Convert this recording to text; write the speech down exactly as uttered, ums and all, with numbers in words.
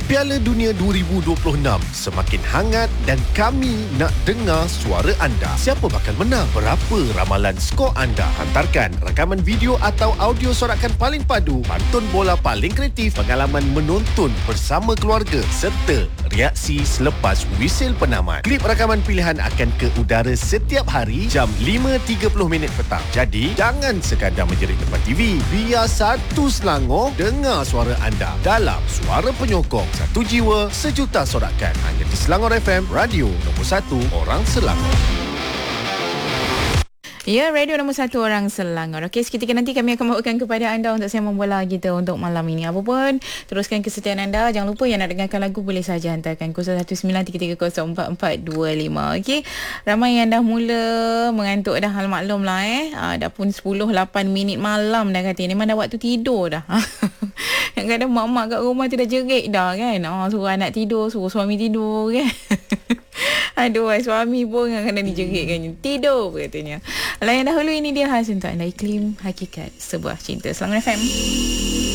Piala Dunia dua ribu dua puluh enam semakin hangat dan kami nak dengar suara anda. Siapa bakal menang? Berapa ramalan skor anda? Hantarkan rakaman video atau audio sorakan paling padu, pantun bola paling kreatif, pengalaman menonton bersama keluarga serta reaksi selepas wisil penamat. Klip rakaman pilihan akan ke udara setiap hari jam lima tiga puluh minit petang. Jadi, jangan sekadar menjerit depan T V. Biar satu Selangor dengar suara anda dalam Suara Penyokong. Satu jiwa, sejuta sorakan. Hanya di Selangor F M, radio nombor satu orang Selangor. Ya, radio nombor satu orang Selangor. Okey, seketika nanti kami akan bawakan kepada anda untuk sembang bola kita untuk malam ini. Apa pun, teruskan kesetiaan anda. Jangan lupa yang nak dengarkan lagu boleh saja hantarkan kosong satu sembilan tiga tiga kosong empat empat dua lima. Okey, ramai yang dah mula mengantuk dah, hal maklum lah eh. Ah, dah pun sepuluh lapan minit malam dah kata. Memang dah waktu tidur dah. Kadang-kadang mak-mak kat rumah tu dah jerit dah kan. Ah, suruh anak tidur, suruh suami tidur kan. Aduh, suami pun kadang-kadang dijerit kan. Tidur katanya. Layan dahulu, ini dia khas untuk anda, Iklim Hakikat Sebuah Cinta. Selangor F M.